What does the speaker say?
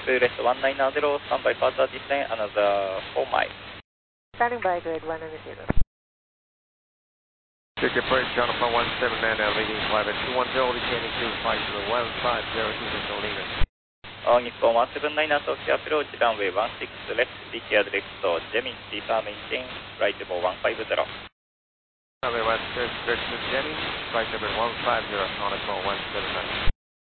Rest 1990, stand by further descent, another 4 miles. Standing by, grade 190. Ticket bridge, John upon 179, leading flight at 210, retaining 250, 150, decimal Lima. Nippon 179, Tokyo approach, runway 16 left, declared left, Gemini, defer maintain, flight level 150. Runway 16 left, Gemini, flight level 150, on a call 179.